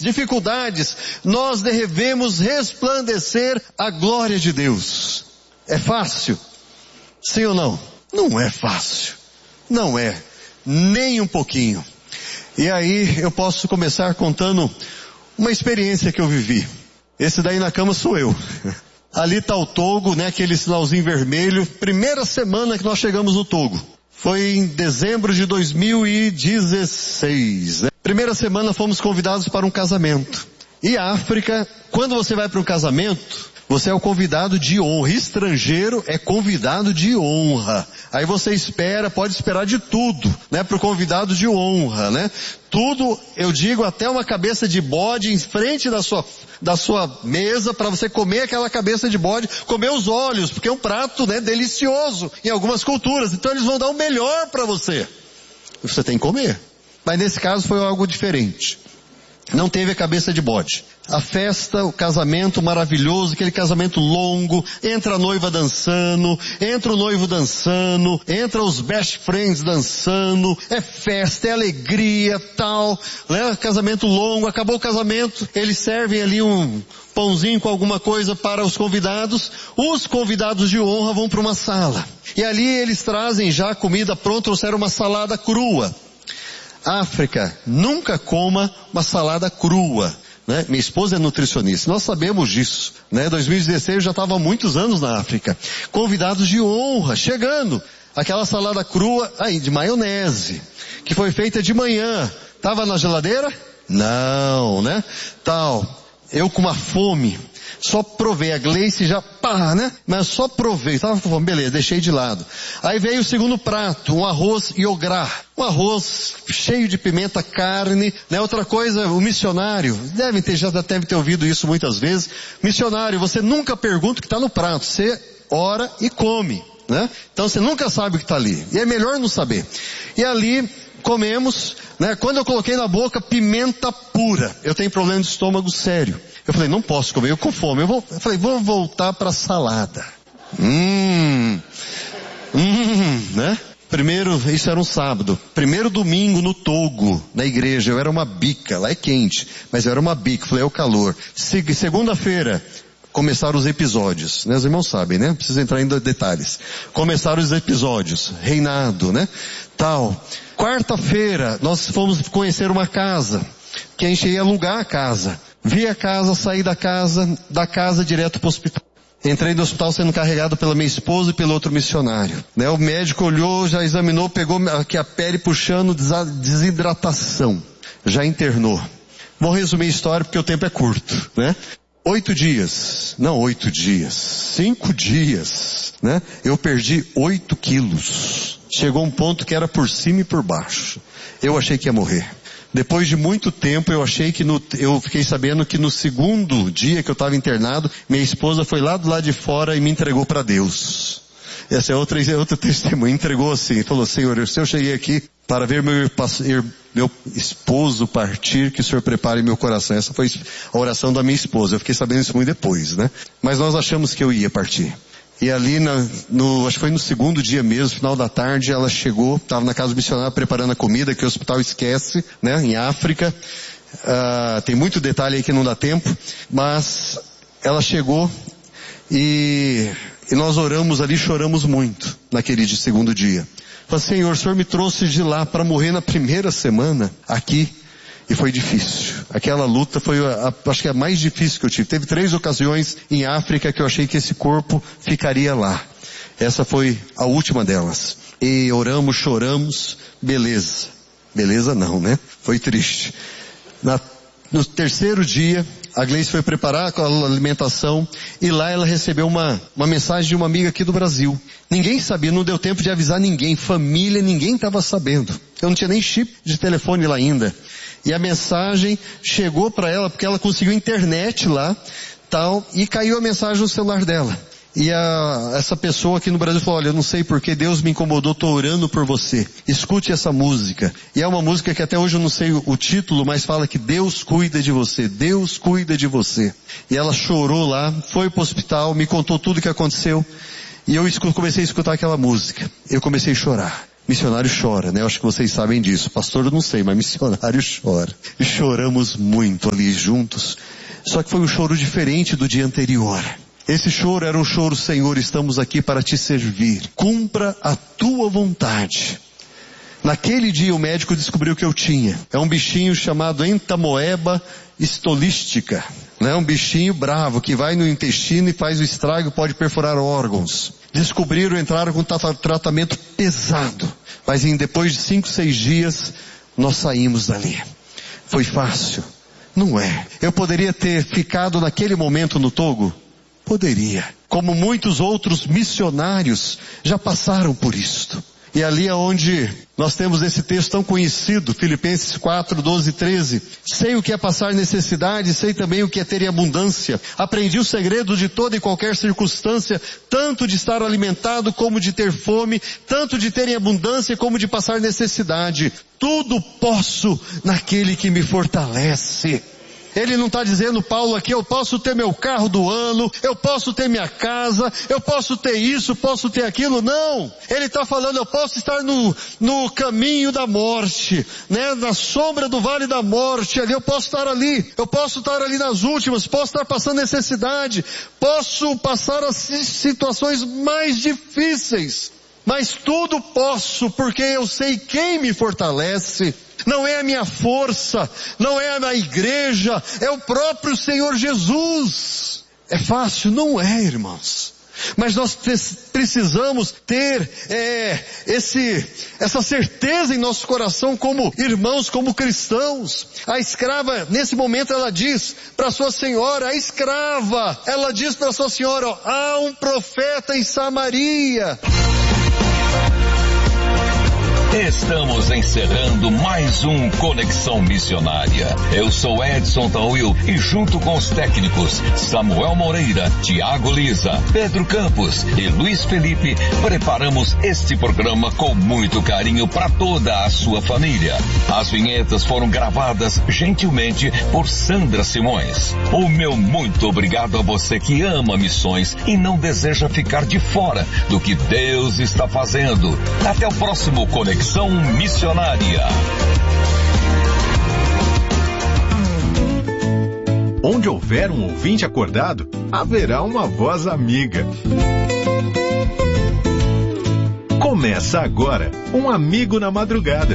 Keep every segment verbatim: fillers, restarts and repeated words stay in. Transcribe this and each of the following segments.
dificuldades, nós devemos resplandecer a glória de Deus. É fácil? Sim ou não? Não é fácil. Não é. Nem um pouquinho. E aí eu posso começar contando uma experiência que eu vivi. Esse daí na cama sou eu. Ali está o Togo, né, aquele sinalzinho vermelho. Primeira semana que nós chegamos no Togo. Foi em dezembro de dois mil e dezesseis. Né? Primeira semana fomos convidados para um casamento. E a África, quando você vai para um casamento, você é o convidado de honra. Estrangeiro é convidado de honra. Aí você espera, pode esperar de tudo, né, para o convidado de honra, né? Tudo, eu digo, até uma cabeça de bode em frente da sua, da sua mesa para você comer aquela cabeça de bode, comer os olhos, porque é um prato, né, delicioso em algumas culturas. Então eles vão dar o melhor para você. Você tem que comer. Mas nesse caso foi algo diferente. Não teve a cabeça de bode. A festa, o casamento maravilhoso, aquele casamento longo, entra a noiva dançando, entra o noivo dançando, entra os best friends dançando, é festa, é alegria, tal, né? Casamento longo, acabou o casamento, eles servem ali um pãozinho com alguma coisa para os convidados, os convidados de honra vão para uma sala. E ali eles trazem já a comida pronta, trouxeram uma salada crua. África, nunca coma uma salada crua, né? Minha esposa é nutricionista, nós sabemos disso, né? dois mil e dezesseis eu já estava há muitos anos na África. Convidados de honra, chegando, aquela salada crua, aí, de maionese, que foi feita de manhã, estava na geladeira? Não, né? Tal, eu com uma fome, só provei, a Gleice já, pá, né? Mas só provei, tava com fome, beleza, deixei de lado. Aí veio o segundo prato, um arroz iográ, um arroz cheio de pimenta, carne, né? Outra coisa, o missionário, devem ter, já deve ter ouvido isso muitas vezes, missionário, você nunca pergunta o que está no prato, você ora e come, né? Então você nunca sabe o que está ali, e é melhor não saber. E ali, comemos, né? Quando eu coloquei na boca, pimenta pura, eu tenho problema de estômago sério. Eu falei, não posso comer, eu com fome. Eu, vou, eu falei, vou voltar para a salada. Hum, hum, né? Primeiro, isso era um sábado. Primeiro domingo no Togo, na igreja, eu era uma bica, lá é quente, mas eu era uma bica, falei, é o calor. Se, segunda-feira, começaram os episódios, né? Os irmãos sabem, né? Não precisa entrar em detalhes. Começaram os episódios, reinado, né? Tal. Quarta-feira, nós fomos conhecer uma casa, que a gente ia alugar a casa. Vi a casa, saí da casa, da casa direto para o hospital. Entrei no hospital sendo carregado pela minha esposa e pelo outro missionário. Né? O médico olhou, já examinou, pegou aqui a pele puxando desidratação. Já internou. Vou resumir a história porque o tempo é curto, né? Oito dias, não oito dias, cinco dias, né? Eu perdi oito quilos. Chegou um ponto que era por cima e por baixo. Eu achei que ia morrer. Depois de muito tempo, eu achei que no, eu fiquei sabendo que no segundo dia que eu estava internado, minha esposa foi lá do lado de fora e me entregou para Deus. Essa é outra, é outra testemunha, entregou assim, falou, Senhor, se eu cheguei aqui para ver meu, meu esposo partir, que o Senhor prepare meu coração. Essa foi a oração da minha esposa, eu fiquei sabendo isso muito depois, né? Mas nós achamos que eu ia partir. E ali, na, no, acho que foi no segundo dia mesmo, final da tarde, ela chegou, estava na casa do missionário preparando a comida, que o hospital esquece, né, em África. Uh, tem muito detalhe aí que não dá tempo, mas ela chegou e, e nós oramos ali, choramos muito naquele dia, segundo dia. Falei, Senhor, o Senhor me trouxe de lá para morrer na primeira semana, aqui. E foi difícil. Aquela luta foi, a, a, acho que a mais difícil que eu tive. Teve três ocasiões em África que eu achei que esse corpo ficaria lá. Essa foi a última delas. E oramos, choramos, beleza. Beleza não, né? Foi triste. Na, no terceiro dia, a Gleice foi preparar a alimentação e lá ela recebeu uma, uma mensagem de uma amiga aqui do Brasil. Ninguém sabia, não deu tempo de avisar ninguém, família, ninguém estava sabendo. Eu não tinha nem chip de telefone lá ainda. E a mensagem chegou para ela porque ela conseguiu internet lá, tal, e caiu a mensagem no celular dela. E a, essa pessoa aqui no Brasil falou, olha, eu não sei porque Deus me incomodou, estou orando por você. Escute essa música. E é uma música que até hoje eu não sei o, o título, mas fala que Deus cuida de você, Deus cuida de você. E ela chorou lá, foi para o hospital, me contou tudo o que aconteceu. E eu comecei a escutar aquela música. Eu comecei a chorar. Missionário chora, né? Eu acho que vocês sabem disso. Pastor, eu não sei, mas missionário chora. E choramos muito ali juntos. Só que foi um choro diferente do dia anterior. Esse choro era um choro: Senhor, estamos aqui para te servir. Cumpra a tua vontade. Naquele dia o médico descobriu que eu tinha. É um bichinho chamado entamoeba estolística. É um bichinho bravo que vai no intestino e faz o estrago e pode perfurar órgãos. Descobriram, entraram com tratamento pesado. Mas em depois de cinco, seis dias, nós saímos dali. Foi fácil? Não é. Eu poderia ter ficado naquele momento no Togo? Poderia. Como muitos outros missionários já passaram por isto. E ali é onde nós temos esse texto tão conhecido, Filipenses quatro, doze e treze. Sei o que é passar necessidade, sei também o que é ter em abundância. Aprendi o segredo de toda e qualquer circunstância, tanto de estar alimentado como de ter fome, tanto de ter em abundância como de passar necessidade. Tudo posso naquele que me fortalece. Ele não está dizendo, Paulo, aqui, eu posso ter meu carro do ano, eu posso ter minha casa, eu posso ter isso, posso ter aquilo. Não! Ele está falando, eu posso estar no, no caminho da morte, né? Na sombra do vale da morte, ali eu posso estar ali, eu posso estar ali nas últimas, posso estar passando necessidade, posso passar as situações mais difíceis, mas tudo posso porque eu sei quem me fortalece. Não é a minha força, não é a igreja, é o próprio Senhor Jesus. É fácil? Não é, irmãos. Mas nós precisamos ter é, esse, essa certeza em nosso coração como irmãos, como cristãos. A escrava, nesse momento, ela diz para sua senhora, a escrava, ela diz para sua senhora, ó, há um profeta em Samaria. Estamos encerrando mais um Conexão Missionária. Eu sou Edson Tauil e junto com os técnicos Samuel Moreira, Tiago Lisa, Pedro Campos e Luiz Felipe, preparamos este programa com muito carinho para toda a sua família. As vinhetas foram gravadas gentilmente por Sandra Simões. O meu muito obrigado a você que ama missões e não deseja ficar de fora do que Deus está fazendo. Até o próximo Conexão Missionária. Onde houver um ouvinte acordado, haverá uma voz amiga. Começa agora, um amigo na madrugada.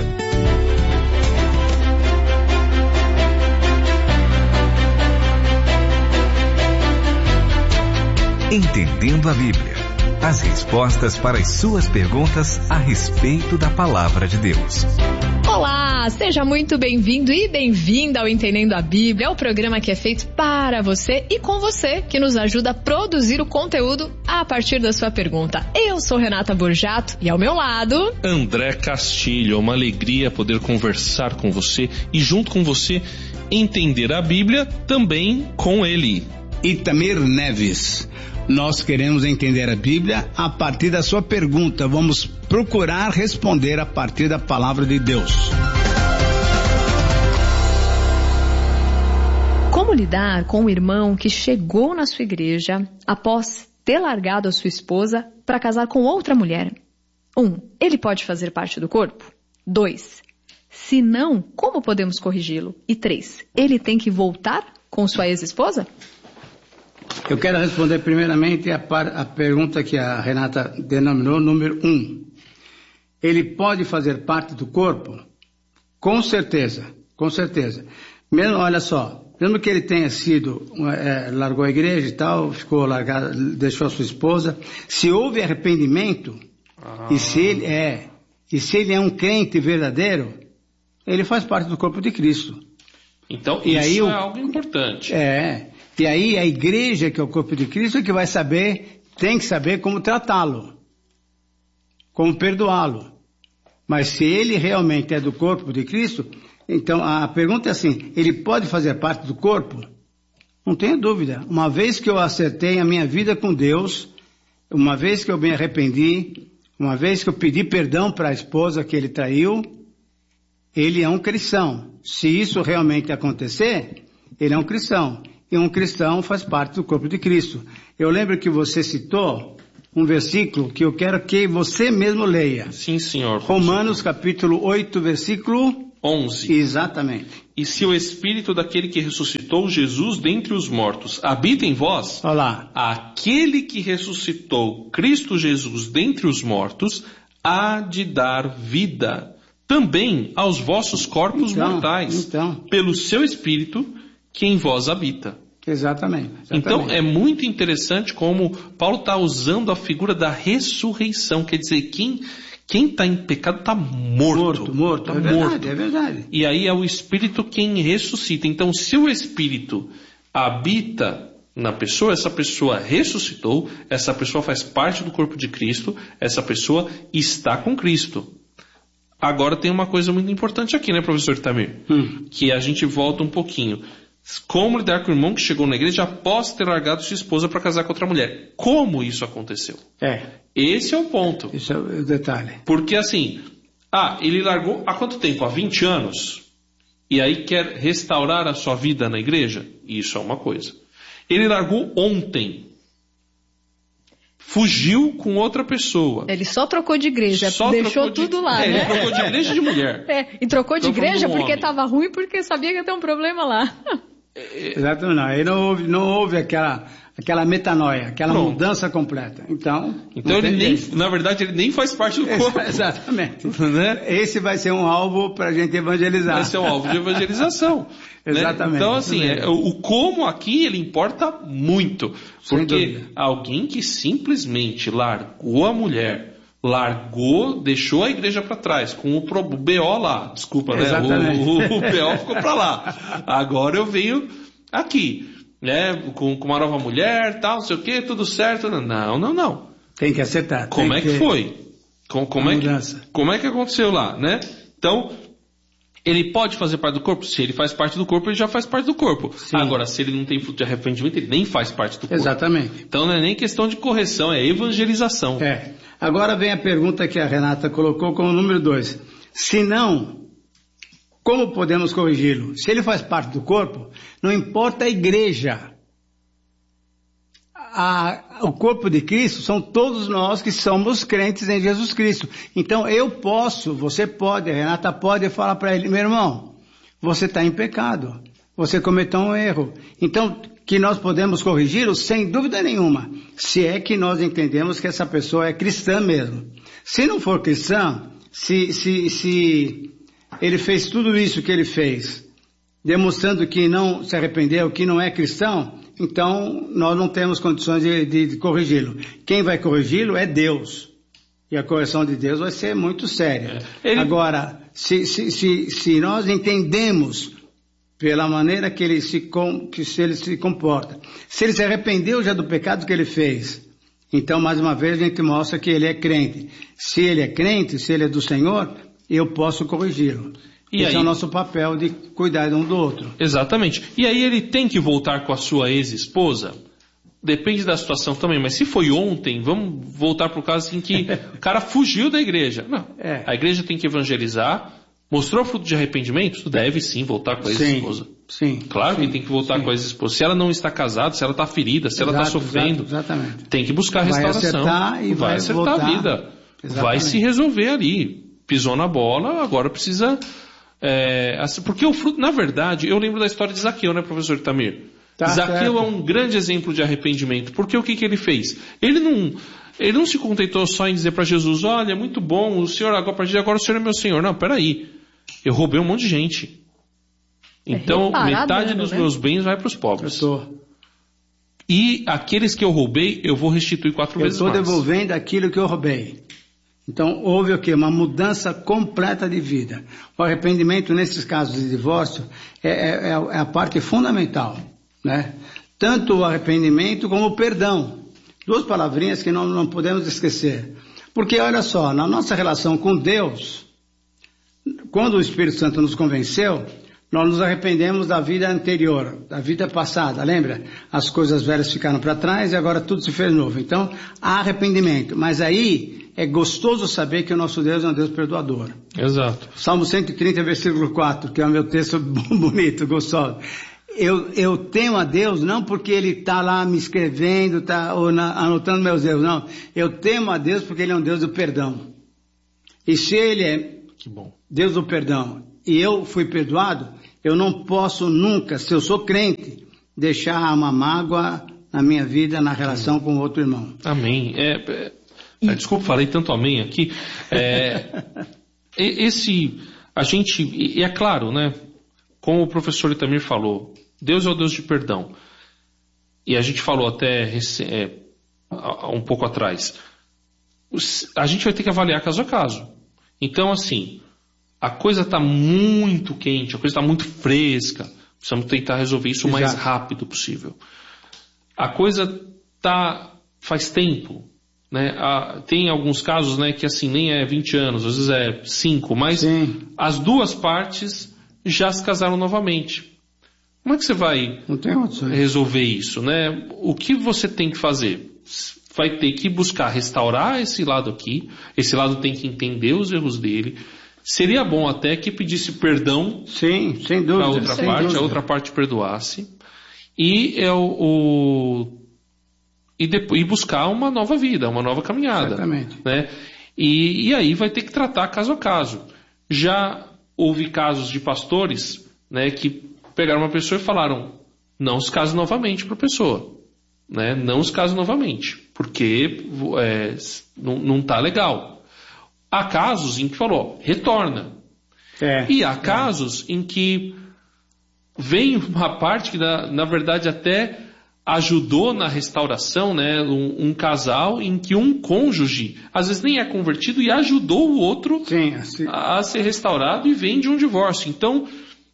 Entendendo a Bíblia. As respostas para as suas perguntas a respeito da Palavra de Deus. Olá, seja muito bem-vindo e bem-vinda ao Entendendo a Bíblia, é o programa que é feito para você e com você, que nos ajuda a produzir o conteúdo a partir da sua pergunta. Eu sou Renata Borjato e ao meu lado... André Castilho, é uma alegria poder conversar com você e junto com você entender a Bíblia também com ele. Itamir Neves. Nós queremos entender a Bíblia a partir da sua pergunta. Vamos procurar responder a partir da palavra de Deus. Como lidar com um irmão que chegou na sua igreja após ter largado a sua esposa para casar com outra mulher? Um, ele pode fazer parte do corpo? Dois, se não, como podemos corrigi-lo? E três, ele tem que voltar com sua ex-esposa? Eu quero responder primeiramente a, par, a pergunta que a Renata denominou número um. Ele pode fazer parte do corpo? Com certeza, com certeza. Mesmo, olha só, mesmo que ele tenha sido, é, largou a igreja e tal, ficou largado, deixou a sua esposa, se houve arrependimento, ah. e, se ele é, e se ele é um crente verdadeiro, ele faz parte do corpo de Cristo. Então, e isso aí, é o, algo importante. É, e aí a igreja, que é o corpo de Cristo, é que vai saber, tem que saber como tratá-lo, como perdoá-lo. Mas se ele realmente é do corpo de Cristo, então a pergunta é assim, ele pode fazer parte do corpo? Não tenho dúvida. Uma vez que eu acertei a minha vida com Deus, uma vez que eu me arrependi, uma vez que eu pedi perdão para a esposa que ele traiu, ele é um cristão. Se isso realmente acontecer, ele é um cristão. E um cristão faz parte do corpo de Cristo. Eu lembro que você citou um versículo que eu quero que você mesmo leia. Sim, senhor. Romanos capítulo oito, versículo onze. Exatamente. E se o Espírito daquele que ressuscitou Jesus dentre os mortos habita em vós, olha lá, aquele que ressuscitou Cristo Jesus dentre os mortos há de dar vida também aos vossos corpos então, mortais, então. pelo seu Espírito que em vós habita. Exatamente, exatamente. Então é muito interessante como Paulo está usando a figura da ressurreição, quer dizer, quem quem está em pecado está morto. Morto, morto, tá é morto. verdade, é verdade. E aí é o Espírito quem ressuscita. Então se o Espírito habita na pessoa, essa pessoa ressuscitou, essa pessoa faz parte do corpo de Cristo, essa pessoa está com Cristo. Agora tem uma coisa muito importante aqui, né, professor Itamir? Hum. Que a gente volta um pouquinho. Como lidar com o irmão que chegou na igreja após ter largado sua esposa para casar com outra mulher? Como isso aconteceu? É. Esse é o ponto. Esse é o detalhe. Porque assim, ah, ele largou há quanto tempo? Há vinte anos? E aí quer restaurar a sua vida na igreja? Isso é uma coisa. Ele largou ontem. Fugiu com outra pessoa. Ele só trocou de igreja, Só deixou de... tudo lá, é, né? Ele trocou de igreja de mulher. É, e trocou de Tô falando igreja de um porque homem. estava ruim, porque sabia que ia ter um problema lá. Exatamente, não. Aí não houve, não houve aquela, aquela metanoia, aquela Pronto. mudança completa. Então, Então ele nem, na verdade, ele nem faz parte do corpo. Exatamente. Né? Esse vai ser um alvo para a gente evangelizar. Vai ser um alvo de evangelização. Né? Exatamente. Então, assim, é, o como aqui ele importa muito. Sem Porque dúvida. alguém que simplesmente largou a mulher, largou, deixou a igreja para trás, com o pro- B O lá, desculpa, né? Exatamente. O, o, o B O ficou para lá. Agora eu venho aqui, né? Com, com uma nova mulher, tal, não sei o que, tudo certo. Não, não, não. Tem que acertar. Como tem é que foi? Com- Como, A é que, mudança. como é que aconteceu lá, né? Então, ele pode fazer parte do corpo? Se ele faz parte do corpo, ele já faz parte do corpo. Sim. Agora, se ele não tem fruto de arrependimento, ele nem faz parte do corpo. Exatamente. Então não é nem questão de correção, é evangelização. É. Agora vem a pergunta que a Renata colocou como número dois. Se não, como podemos corrigi-lo? Se ele faz parte do corpo, não importa a igreja. A, o corpo de Cristo são todos nós que somos crentes em Jesus Cristo. Então eu posso, você pode, a Renata pode falar para ele, meu irmão, você está em pecado, você cometeu um erro. Então, que nós podemos corrigi-lo sem dúvida nenhuma, se é que nós entendemos que essa pessoa é cristã mesmo. Se não for cristã, se, se, se ele fez tudo isso que ele fez, demonstrando que não se arrependeu, que não é cristão, então nós não temos condições de, de, de corrigi-lo. Quem vai corrigi-lo é Deus. E a correção de Deus vai ser muito séria. É. Ele... Agora, se, se, se, se nós entendemos pela maneira que ele, se com, que se ele se comporta, se ele se arrependeu já do pecado que ele fez, então mais uma vez a gente mostra que ele é crente. Se ele é crente, se ele é do Senhor, eu posso corrigi-lo. E Esse aí? é o nosso papel de cuidar um do outro. Exatamente. E aí ele tem que voltar com a sua ex-esposa? Depende da situação também, mas se foi ontem, vamos voltar para o caso em que o cara fugiu da igreja. Não, É. a igreja tem que evangelizar, mostrou fruto de arrependimento, deve sim voltar com a ex-esposa. Sim. Claro sim, que tem que voltar sim. com a ex-esposa. Se ela não está casada, se ela está ferida, se ela está Exato, sofrendo, exato, exatamente. tem que buscar Vai restauração. acertar e vai acertar voltar. a vida. Exatamente. Vai se resolver ali. Pisou na bola, agora precisa... É, assim, porque o fruto, na verdade, eu lembro da história de Zaqueu, né, professor Itamir? Tá Zaqueu certo. é um grande exemplo de arrependimento. Porque o que, que ele fez? Ele não, ele não se contentou só em dizer para Jesus, olha, muito bom, o senhor, agora, a partir de agora o senhor é meu senhor. Não, peraí. Eu roubei um monte de gente. Então, reparar metade dano, dos né? meus bens vai para os pobres. Eu estou E aqueles que eu roubei, eu vou restituir quatro eu vezes estou mais. devolvendo aquilo que eu roubei. Então, houve o quê? Uma mudança completa de vida. O arrependimento, nesses casos de divórcio, é, é, é a parte fundamental, né? Tanto o arrependimento como o perdão. Duas palavrinhas que não, não podemos esquecer. Porque, olha só, na nossa relação com Deus, quando o Espírito Santo nos convenceu, nós nos arrependemos da vida anterior, da vida passada, lembra? As coisas velhas ficaram para trás e agora tudo se fez novo. Então, há arrependimento. Mas aí, é gostoso saber que o nosso Deus é um Deus perdoador. Exato. Salmo cento e trinta, versículo quatro, que é o meu texto bonito, gostoso. Eu, eu temo a Deus não porque Ele está lá me escrevendo, tá, ou na, anotando meus erros, não. Eu temo a Deus porque Ele é um Deus do perdão. E se Ele é Que bom. Deus do perdão e eu fui perdoado, eu não posso nunca, se eu sou crente, deixar uma mágoa na minha vida, na relação com outro irmão. Amém. É, é, desculpa, falei tanto amém aqui. É, esse, a gente, e é claro, né? Como o professor Itamir falou, Deus é o Deus de perdão. E a gente falou até é, um pouco atrás. A gente vai ter que avaliar caso a caso. Então, assim, a coisa está muito quente, a coisa está muito fresca. Precisamos tentar resolver isso o mais rápido possível. A coisa tá faz tempo, né? Ah, tem alguns casos, né, que assim nem é vinte anos, às vezes é cinco, mas Sim. as duas partes já se casaram novamente. Como é que você vai resolver isso, né? O que você tem que fazer? Vai ter que buscar restaurar esse lado aqui. Esse lado tem que entender os erros dele. Seria bom até que pedisse perdão Sim, sem dúvida, para outra sem parte, dúvida. a outra parte perdoasse. E, é o, o, e, depois, e buscar uma nova vida, uma nova caminhada. Exatamente. Né? E, e aí vai ter que tratar caso a caso. Já houve casos de pastores, né, que pegaram uma pessoa e falaram: não se case novamente para a pessoa. Né? Não se case novamente, porque é, não está legal. Há casos em que falou, retorna. É, e há é. casos em que vem uma parte que, na, na verdade, até ajudou na restauração, né? Um, um casal em que um cônjuge, às vezes nem é convertido, e ajudou o outro Sim, assim. a, a ser restaurado e vem de um divórcio. Então,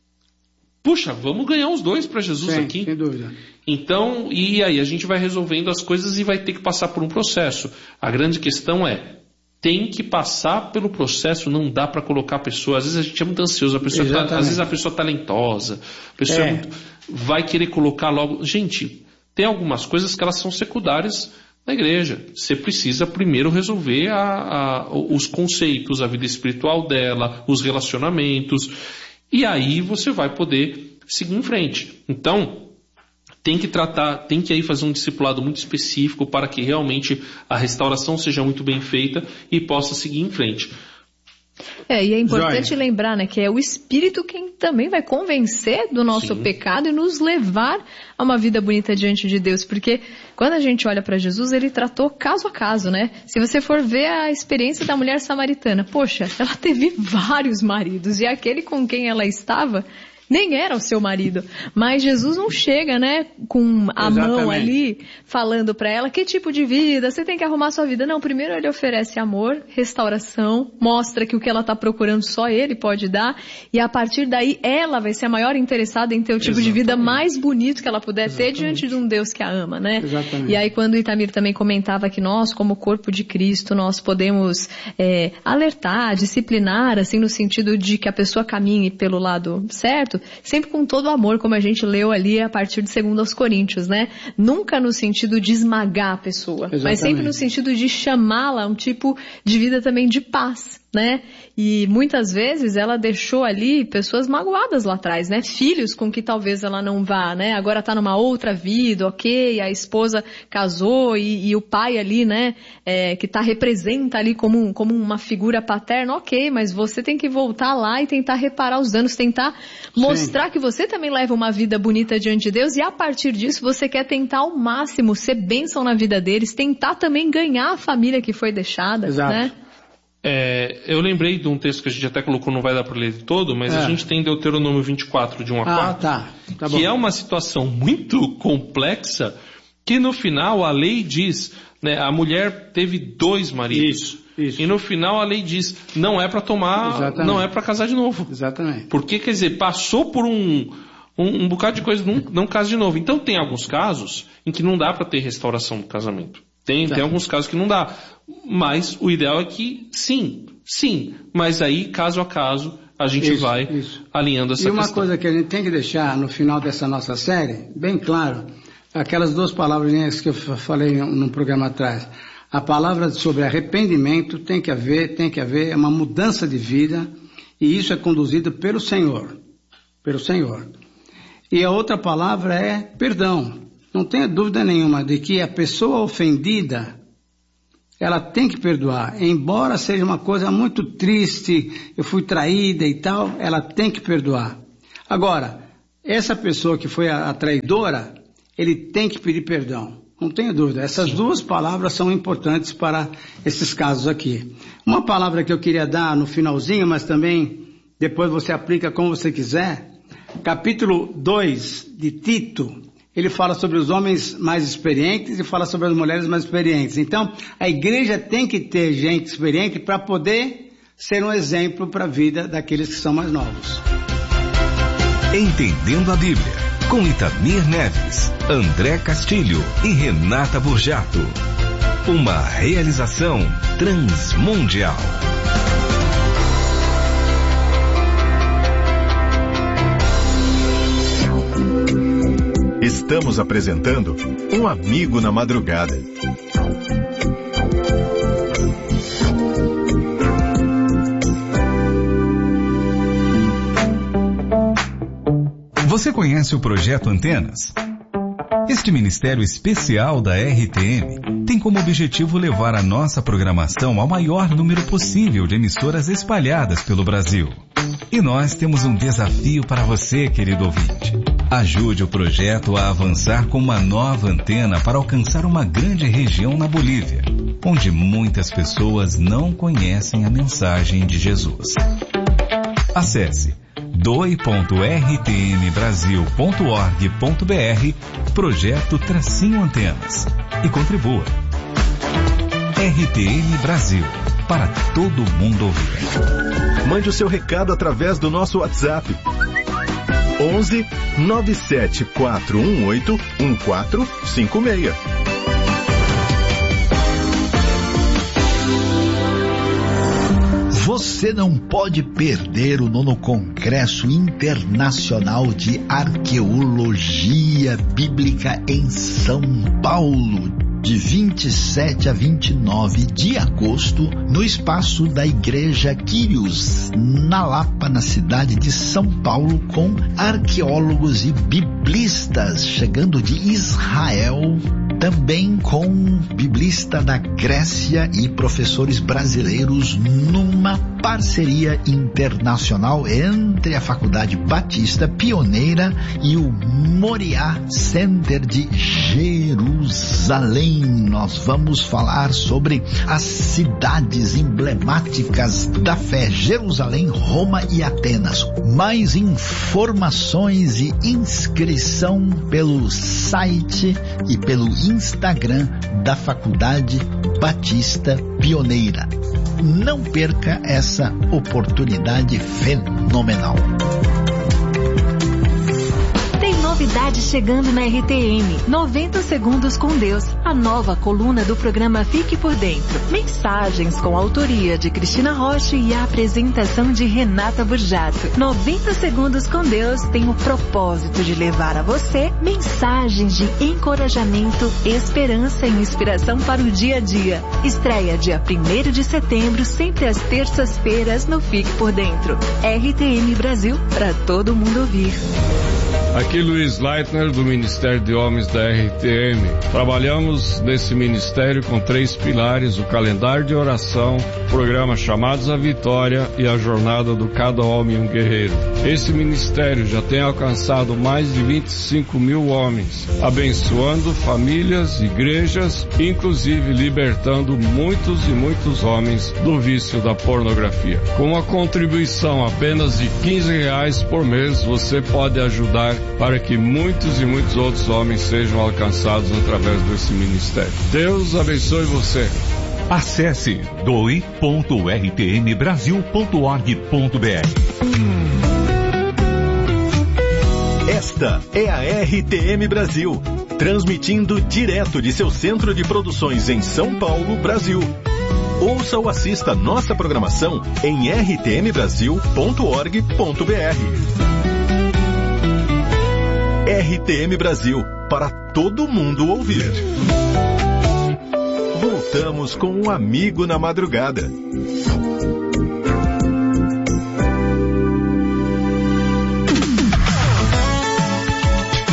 puxa, vamos ganhar os dois para Jesus Sim, aqui. Sem dúvida. Então, e aí a gente vai resolvendo as coisas e vai ter que passar por um processo. A grande questão é, tem que passar pelo processo, não dá para colocar a pessoa, às vezes a gente é muito ansioso, a pessoa tá, às vezes a pessoa é talentosa, a pessoa é. É muito, vai querer colocar logo... Gente, tem algumas coisas que elas são secundárias na igreja. Você precisa primeiro resolver a, a, os conceitos, a vida espiritual dela, os relacionamentos, e aí você vai poder seguir em frente. Então... Tem que tratar, tem que aí fazer um discipulado muito específico para que realmente a restauração seja muito bem feita e possa seguir em frente. É, e é importante Joia. lembrar, né, que é o Espírito quem também vai convencer do nosso Sim. pecado e nos levar a uma vida bonita diante de Deus, porque quando a gente olha para Jesus, ele tratou caso a caso, né? Se você for ver a experiência da mulher samaritana, poxa, ela teve vários maridos e aquele com quem ela estava nem era o seu marido, mas Jesus não chega, né, com a Exatamente. mão ali, falando para ela que tipo de vida, você tem que arrumar sua vida. Não, primeiro ele oferece amor, restauração, mostra que o que ela está procurando só ele pode dar, e a partir daí ela vai ser a maior interessada em ter o tipo Exatamente. de vida mais bonito que ela puder Exatamente. ter diante de um Deus que a ama, né? Exatamente. E aí quando o Itamir também comentava que nós, como corpo de Cristo, nós podemos é, alertar, disciplinar, assim, no sentido de que a pessoa caminhe pelo lado certo, sempre com todo o amor, como a gente leu ali a partir de segundo aos Coríntios, né? Nunca no sentido de esmagar a pessoa, Exatamente. mas sempre no sentido de chamá-la a um tipo de vida também de paz, né? E muitas vezes ela deixou ali pessoas magoadas lá atrás, né? Filhos com que talvez ela não vá, né? Agora tá numa outra vida, ok, a esposa casou e, e o pai ali, né? É, que tá, representa ali como, como uma figura paterna, ok, mas você tem que voltar lá e tentar reparar os danos, tentar mostrar Sim. que você também leva uma vida bonita diante de Deus, e a partir disso você quer tentar ao máximo ser bênção na vida deles, tentar também ganhar a família que foi deixada, Exato. né? É, eu lembrei de um texto que a gente até colocou, não vai dar para ler todo, mas é. a gente tem Deuteronômio vinte e quatro, de um a quatro, ah, tá. Tá que bom. é uma situação muito complexa, que no final a lei diz, né, a mulher teve dois maridos. Isso, isso. E no final a lei diz, não é para tomar, Exatamente. não é para casar de novo. Exatamente. Porque, quer dizer, passou por um, um, um bocado de coisa, não, não casa de novo. Então tem alguns casos em que não dá para ter restauração do casamento. Tem, tá. tem alguns casos que não dá. Mas o ideal é que sim, sim. Mas aí, caso a caso, a gente isso, vai isso. alinhando essa questão. E uma questão. coisa que a gente tem que deixar no final dessa nossa série, bem claro, aquelas duas palavrinhas que eu falei num programa atrás. A palavra sobre arrependimento tem que haver, tem que haver, é uma mudança de vida, e isso é conduzido pelo Senhor. Pelo Senhor. E a outra palavra é perdão. Não tenha dúvida nenhuma de que a pessoa ofendida, ela tem que perdoar. Embora seja uma coisa muito triste, eu fui traída e tal, ela tem que perdoar. Agora, essa pessoa que foi a, a traidora, ele tem que pedir perdão. Não tenha dúvida. Essas Sim. duas palavras são importantes para esses casos aqui. Uma palavra que eu queria dar no finalzinho, mas também depois você aplica como você quiser. Capítulo dois de Tito, ele fala sobre os homens mais experientes e fala sobre as mulheres mais experientes. Então, a igreja tem que ter gente experiente para poder ser um exemplo para a vida daqueles que são mais novos. Entendendo a Bíblia, com Itamir Neves, André Castilho e Renata Burjato. Uma realização transmundial. Estamos apresentando Um Amigo na Madrugada. Você conhece o Projeto Antenas? Este ministério especial da R T M tem como objetivo levar a nossa programação ao maior número possível de emissoras espalhadas pelo Brasil. E nós temos um desafio para você, querido ouvinte. Ajude o projeto a avançar com uma nova antena para alcançar uma grande região na Bolívia, onde muitas pessoas não conhecem a mensagem de Jesus. Acesse doe ponto r t m brasil ponto org ponto b r, projeto Tracinho Antenas, e contribua. R T M Brasil, para todo mundo ouvir. Mande o seu recado através do nosso WhatsApp. onze nove sete quatro um oito um quatro cinco seis. Você não pode perder o nono Congresso Internacional de Arqueologia Bíblica em São Paulo, de vinte e sete a vinte e nove de agosto, no espaço da Igreja Quírios, na Lapa, na cidade de São Paulo, com arqueólogos e biblistas chegando de Israel, também com biblista da Grécia e professores brasileiros, numa parceria internacional entre a Faculdade Batista Pioneira e o Moriá Center de Jerusalém. Nós vamos falar sobre as cidades emblemáticas da fé: Jerusalém, Roma e Atenas. Mais informações e inscrição pelo site e pelo Instagram da Faculdade Batista Pioneira. Não perca essa oportunidade fenomenal. Novidade chegando na R T M, noventa segundos com Deus, a nova coluna do programa Fique por Dentro. Mensagens com a autoria de Cristina Rocha e a apresentação de Renata Burjato. noventa segundos com Deus tem o propósito de levar a você mensagens de encorajamento, esperança e inspiração para o dia a dia. Estreia dia primeiro de setembro, sempre às terças-feiras no Fique por Dentro. R T M Brasil, para todo mundo ouvir. Aqui Luiz Leitner, do Ministério de Homens da R T M. Trabalhamos nesse ministério com três pilares: o calendário de oração, o programa Chamados à Vitória e a jornada do Cada Homem um Guerreiro. Esse ministério já tem alcançado mais de vinte e cinco mil homens, abençoando famílias, igrejas, inclusive libertando muitos e muitos homens do vício da pornografia. Com uma contribuição apenas de quinze reais por mês, você pode ajudar para que muitos e muitos outros homens sejam alcançados através desse ministério. Deus abençoe você. Acesse doe ponto r t m brasil ponto org ponto b r. Esta é a R T M Brasil, transmitindo direto de seu centro de produções em São Paulo, Brasil. Ouça ou assista nossa programação em r t m brasil ponto org ponto b r. R T M Brasil, para todo mundo ouvir. Voltamos com Um Amigo na Madrugada.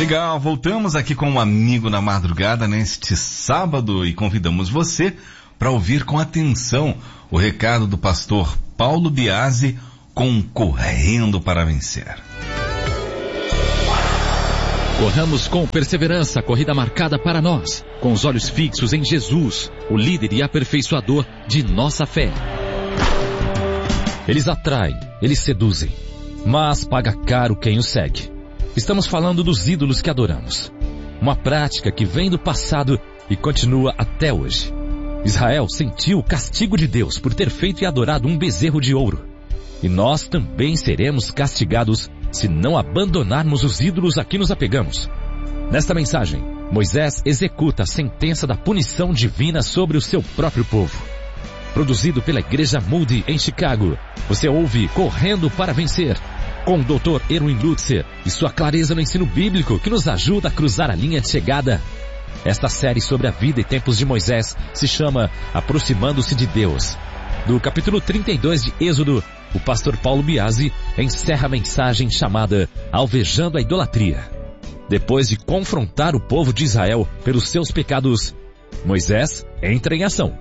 Legal, voltamos aqui com um amigo na madrugada neste sábado e convidamos você para ouvir com atenção o recado do pastor Paulo Biasi com Correndo para Vencer. Corramos com perseverança a corrida marcada para nós, com os olhos fixos em Jesus, o líder e aperfeiçoador de nossa fé. Eles atraem, eles seduzem, mas paga caro quem os segue. Estamos falando dos ídolos que adoramos. Uma prática que vem do passado e continua até hoje. Israel sentiu o castigo de Deus por ter feito e adorado um bezerro de ouro. E nós também seremos castigados se não abandonarmos os ídolos a que nos apegamos. Nesta mensagem, Moisés executa a sentença da punição divina sobre o seu próprio povo. Produzido pela Igreja Moody em Chicago, você ouve Correndo para Vencer, com o doutor Erwin Lutzer e sua clareza no ensino bíblico que nos ajuda a cruzar a linha de chegada. Esta série sobre a vida e tempos de Moisés se chama Aproximando-se de Deus. Do capítulo trinta e dois de Êxodo, o pastor Paulo Biasi encerra a mensagem chamada Alvejando a Idolatria. Depois de confrontar o povo de Israel pelos seus pecados, Moisés entra em ação.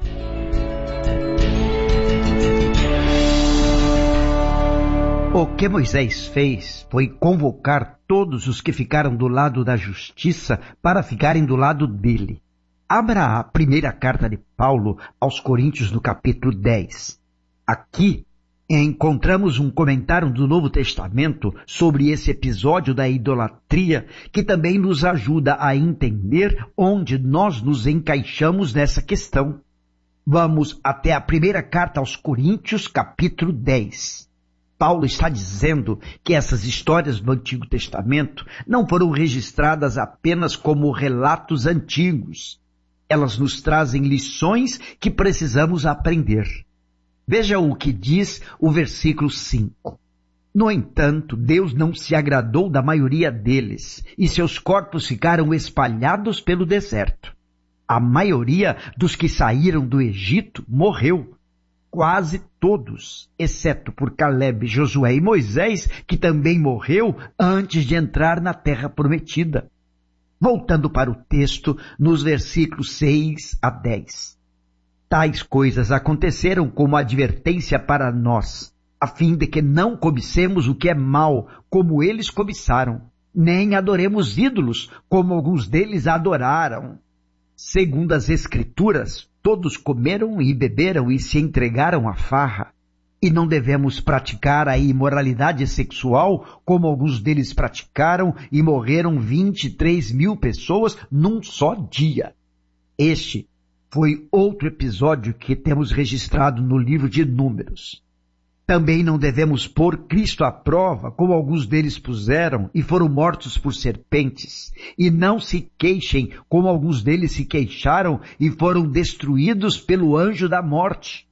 O que Moisés fez foi convocar todos os que ficaram do lado da justiça para ficarem do lado dele. Abra a primeira carta de Paulo aos Coríntios no capítulo dez. Aqui encontramos um comentário do Novo Testamento sobre esse episódio da idolatria que também nos ajuda a entender onde nós nos encaixamos nessa questão. Vamos até a primeira carta aos Coríntios, capítulo dez. Paulo está dizendo que essas histórias do Antigo Testamento não foram registradas apenas como relatos antigos. Elas nos trazem lições que precisamos aprender. Veja o que diz o versículo cinco. No entanto, Deus não se agradou da maioria deles, e seus corpos ficaram espalhados pelo deserto. A maioria dos que saíram do Egito morreu. Quase todos, exceto por Caleb, Josué e Moisés, que também morreu antes de entrar na terra prometida. Voltando para o texto, nos versículos seis a dez. Tais coisas aconteceram como advertência para nós, a fim de que não cobicemos o que é mal, como eles cobiçaram, nem adoremos ídolos, como alguns deles adoraram. Segundo as Escrituras, todos comeram e beberam e se entregaram à farra. E não devemos praticar a imoralidade sexual, como alguns deles praticaram e morreram vinte e três mil pessoas num só dia. Este foi outro episódio que temos registrado no livro de Números. Também não devemos pôr Cristo à prova, como alguns deles puseram e foram mortos por serpentes. E não se queixem, como alguns deles se queixaram e foram destruídos pelo anjo da morte.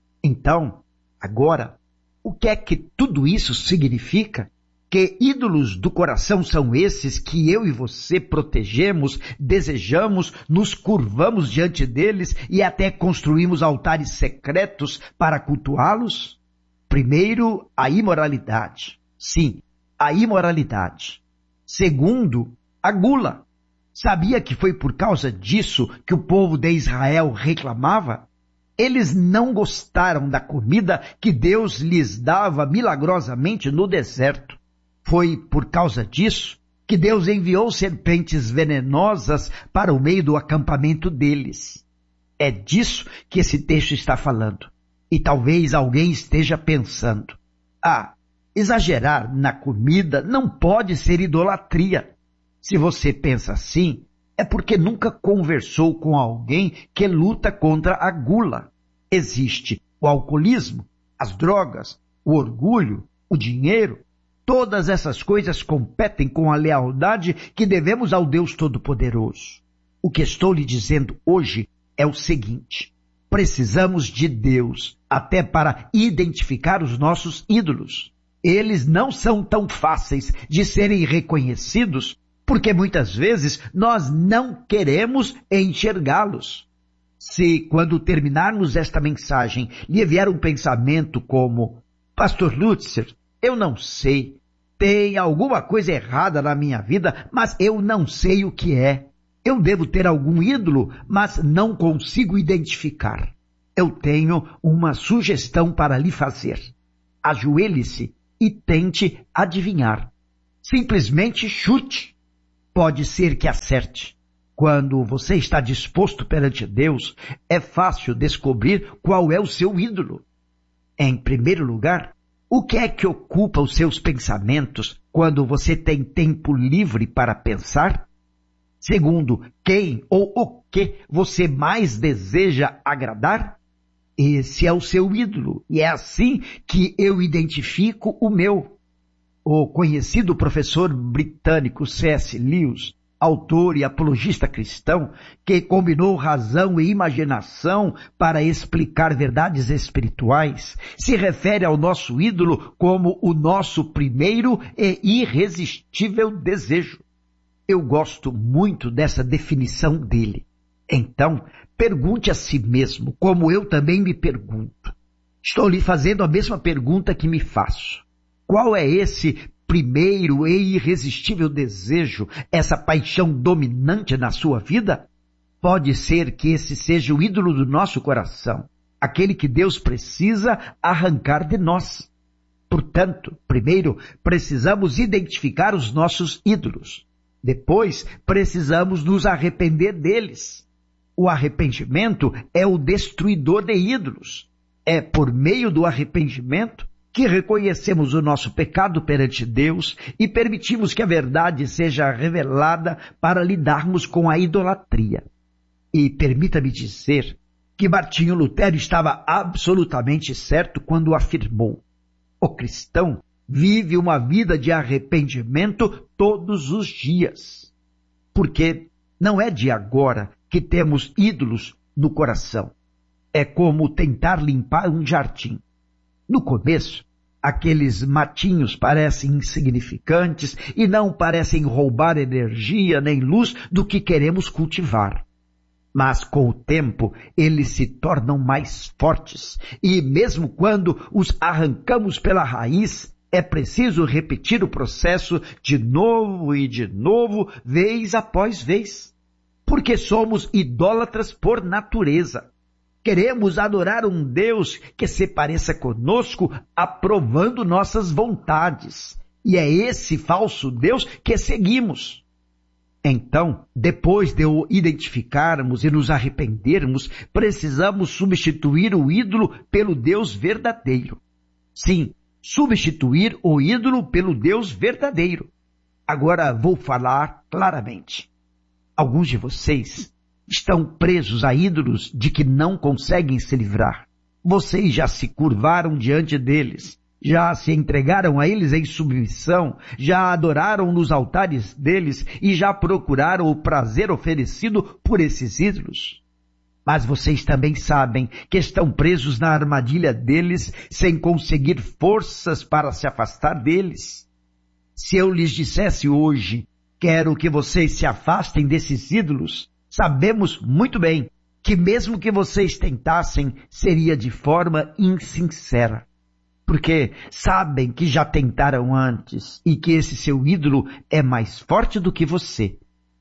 Então, agora, o que é que tudo isso significa? Que ídolos do coração são esses que eu e você protegemos, desejamos, nos curvamos diante deles e até construímos altares secretos para cultuá-los? Primeiro, a imoralidade. Sim, a imoralidade. Segundo, a gula. Sabia que foi por causa disso que o povo de Israel reclamava? Eles não gostaram da comida que Deus lhes dava milagrosamente no deserto. Foi por causa disso que Deus enviou serpentes venenosas para o meio do acampamento deles. É disso que esse texto está falando. E talvez alguém esteja pensando, ah, exagerar na comida não pode ser idolatria. Se você pensa assim, é porque nunca conversou com alguém que luta contra a gula. Existe o alcoolismo, as drogas, o orgulho, o dinheiro. Todas essas coisas competem com a lealdade que devemos ao Deus Todo-Poderoso. O que estou lhe dizendo hoje é o seguinte: precisamos de Deus até para identificar os nossos ídolos. Eles não são tão fáceis de serem reconhecidos porque muitas vezes nós não queremos enxergá-los. Se, quando terminarmos esta mensagem, lhe vier um pensamento como: Pastor Lutzer, eu não sei, Tem alguma coisa errada na minha vida, mas eu não sei o que é. Eu devo ter algum ídolo, mas não consigo identificar. Eu tenho uma sugestão para lhe fazer. Ajoelhe-se e tente adivinhar. Simplesmente chute. Pode ser que acerte. Quando você está disposto perante Deus, é fácil descobrir qual é o seu ídolo. Em primeiro lugar, o que é que ocupa os seus pensamentos quando você tem tempo livre para pensar? Segundo, quem ou o que você mais deseja agradar? Esse é o seu ídolo, e é assim que eu identifico o meu. O conhecido professor britânico C S Lewis, autor e apologista cristão, que combinou razão e imaginação para explicar verdades espirituais, se refere ao nosso ídolo como o nosso primeiro e irresistível desejo. Eu gosto muito dessa definição dele. Então, pergunte a si mesmo, como eu também me pergunto. Estou lhe fazendo a mesma pergunta que me faço. Qual é esse primeiro e irresistível desejo, essa paixão dominante na sua vida? Pode ser que esse seja o ídolo do nosso coração, aquele que Deus precisa arrancar de nós. Portanto, primeiro, precisamos identificar os nossos ídolos. Depois, precisamos nos arrepender deles. O arrependimento é o destruidor de ídolos. É por meio do arrependimento que reconhecemos o nosso pecado perante Deus e permitimos que a verdade seja revelada para lidarmos com a idolatria. E permita-me dizer que Martinho Lutero estava absolutamente certo quando afirmou: o cristão vive uma vida de arrependimento todos os dias. Porque não é de agora que temos ídolos no coração. É como tentar limpar um jardim. No começo, aqueles matinhos parecem insignificantes e não parecem roubar energia nem luz do que queremos cultivar. Mas com o tempo, eles se tornam mais fortes e mesmo quando os arrancamos pela raiz, é preciso repetir o processo de novo e de novo, vez após vez. Porque somos idólatras por natureza. Queremos adorar um Deus que se pareça conosco, aprovando nossas vontades. E é esse falso Deus que seguimos. Então, depois de o identificarmos e nos arrependermos, precisamos substituir o ídolo pelo Deus verdadeiro. Sim, substituir o ídolo pelo Deus verdadeiro. Agora vou falar claramente. Alguns de vocês estão presos a ídolos de que não conseguem se livrar. Vocês já se curvaram diante deles, já se entregaram a eles em submissão, já adoraram nos altares deles e já procuraram o prazer oferecido por esses ídolos. Mas vocês também sabem que estão presos na armadilha deles sem conseguir forças para se afastar deles. Se eu lhes dissesse hoje, quero que vocês se afastem desses ídolos, sabemos muito bem que mesmo que vocês tentassem, seria de forma insincera. Porque sabem que já tentaram antes e que esse seu ídolo é mais forte do que você.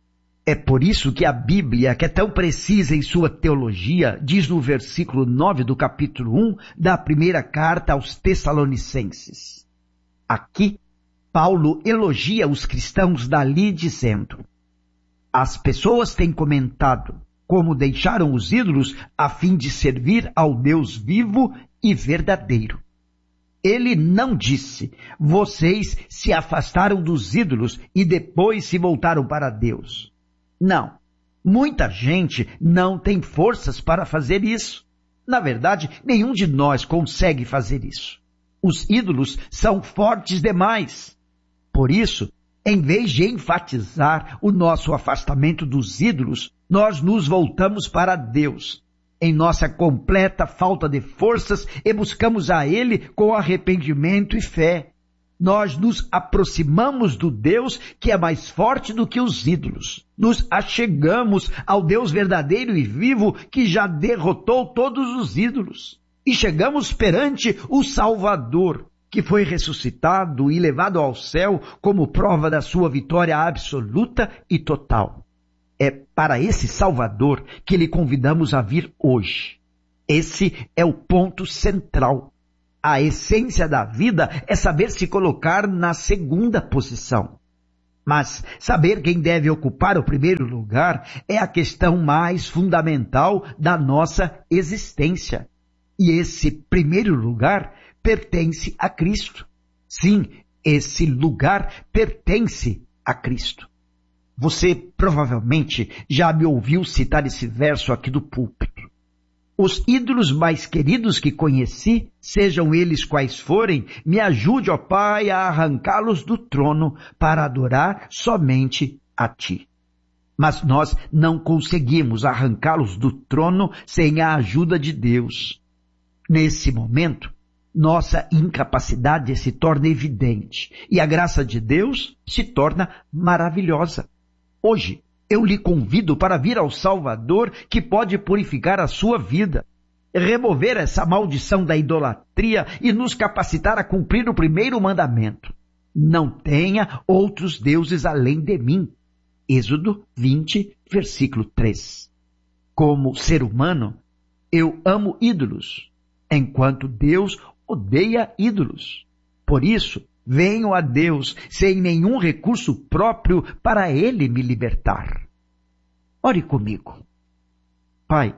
É por isso que a Bíblia, que é tão precisa em sua teologia, diz no versículo nove do capítulo um da primeira carta aos Tessalonicenses. Aqui, Paulo elogia os cristãos dali dizendo: as pessoas têm comentado como deixaram os ídolos a fim de servir ao Deus vivo e verdadeiro. Ele não disse, vocês se afastaram dos ídolos e depois se voltaram para Deus. Não, muita gente não tem forças para fazer isso. Na verdade, nenhum de nós consegue fazer isso. Os ídolos são fortes demais. Por isso, em vez de enfatizar o nosso afastamento dos ídolos, nós nos voltamos para Deus, em nossa completa falta de forças, e buscamos a Ele com arrependimento e fé. Nós nos aproximamos do Deus que é mais forte do que os ídolos. Nos achegamos ao Deus verdadeiro e vivo que já derrotou todos os ídolos. E chegamos perante o Salvador, que foi ressuscitado e levado ao céu como prova da sua vitória absoluta e total. É para esse Salvador que lhe convidamos a vir hoje. Esse é o ponto central. A essência da vida é saber se colocar na segunda posição. Mas saber quem deve ocupar o primeiro lugar é a questão mais fundamental da nossa existência. E esse primeiro lugar pertence a Cristo. Sim, esse lugar pertence a Cristo. Você provavelmente já me ouviu citar esse verso aqui do púlpito. Os ídolos mais queridos que conheci, sejam eles quais forem, me ajude, ó Pai, a arrancá-los do trono para adorar somente a Ti. Mas nós não conseguimos arrancá-los do trono sem a ajuda de Deus. Nesse momento, nossa incapacidade se torna evidente e a graça de Deus se torna maravilhosa. Hoje, eu lhe convido para vir ao Salvador que pode purificar a sua vida, remover essa maldição da idolatria e nos capacitar a cumprir o primeiro mandamento. Não tenha outros deuses além de mim. Êxodo vinte, versículo três. Como ser humano, eu amo ídolos, enquanto Deus odeia ídolos. Por isso, venho a Deus sem nenhum recurso próprio para Ele me libertar. Ore comigo. Pai,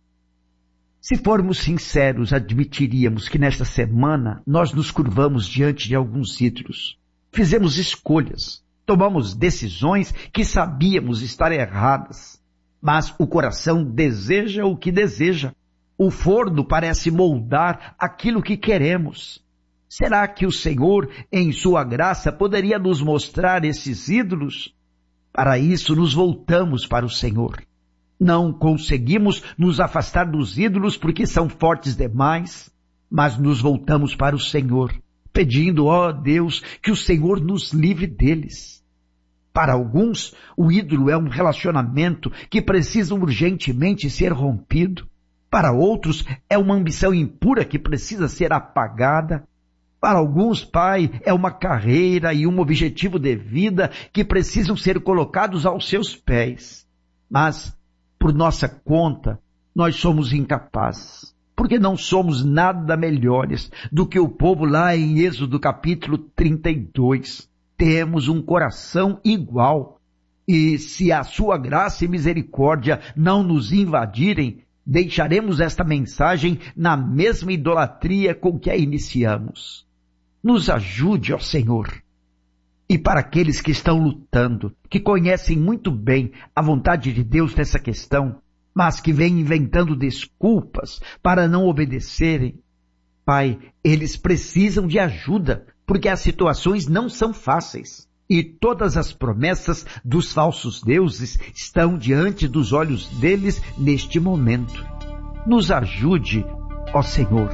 se formos sinceros, admitiríamos que nesta semana nós nos curvamos diante de alguns ídolos. Fizemos escolhas, tomamos decisões que sabíamos estar erradas, mas o coração deseja o que deseja. O forno parece moldar aquilo que queremos. Será que o Senhor, em sua graça, poderia nos mostrar esses ídolos? Para isso, nos voltamos para o Senhor. Não conseguimos nos afastar dos ídolos porque são fortes demais, mas nos voltamos para o Senhor, pedindo, ó Deus, que o Senhor nos livre deles. Para alguns, o ídolo é um relacionamento que precisa urgentemente ser rompido. Para outros, é uma ambição impura que precisa ser apagada. Para alguns, Pai, é uma carreira e um objetivo de vida que precisam ser colocados aos seus pés. Mas, por nossa conta, nós somos incapazes, porque não somos nada melhores do que o povo lá em Êxodo capítulo trinta e dois. Temos um coração igual, e se a sua graça e misericórdia não nos invadirem, deixaremos esta mensagem na mesma idolatria com que a iniciamos. Nos ajude, ó Senhor. E para aqueles que estão lutando, que conhecem muito bem a vontade de Deus nessa questão, mas que vêm inventando desculpas para não obedecerem, Pai, eles precisam de ajuda, porque as situações não são fáceis. E todas as promessas dos falsos deuses estão diante dos olhos deles neste momento. Nos ajude, ó Senhor.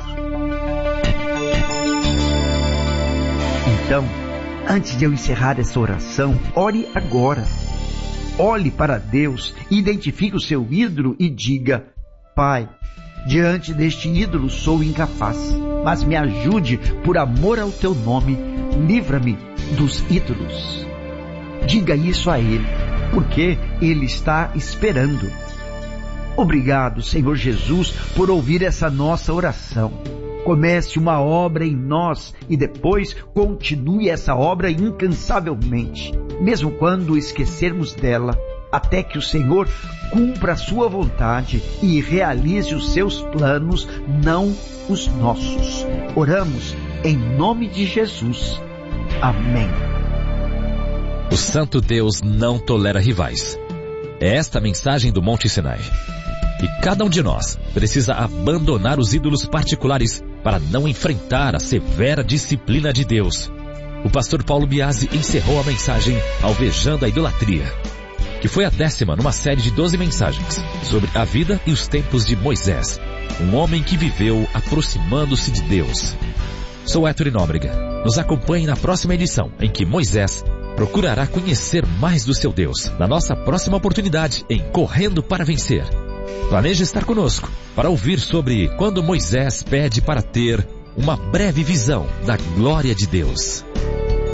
Então, antes de eu encerrar essa oração, ore agora. Olhe para Deus, identifique o seu ídolo e diga: Pai, diante deste ídolo sou incapaz, mas me ajude por amor ao teu nome, livra-me dos ídolos. Diga isso a Ele, porque Ele está esperando. Obrigado, Senhor Jesus, por ouvir essa nossa oração. Comece uma obra em nós e depois continue essa obra incansavelmente, mesmo quando esquecermos dela, até que o Senhor cumpra a sua vontade e realize os seus planos, não os nossos. Oramos em nome de Jesus. Amém. O Santo Deus não tolera rivais. É esta a mensagem do Monte Sinai. E cada um de nós precisa abandonar os ídolos particulares para não enfrentar a severa disciplina de Deus. O pastor Paulo Biasi encerrou a mensagem alvejando a idolatria, que foi a décima numa série de doze mensagens sobre a vida e os tempos de Moisés, um homem que viveu aproximando-se de Deus. Sou Héctor Nóbrega. Nos acompanhe na próxima edição, em que Moisés procurará conhecer mais do seu Deus, na nossa próxima oportunidade em Correndo para Vencer. Planeje estar conosco para ouvir sobre quando Moisés pede para ter uma breve visão da glória de Deus.